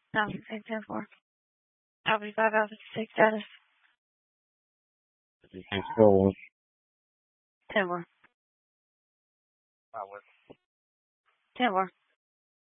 No, say 10-4. I'll be 5 out of 6 status. You can still win. 10-4. 10-4.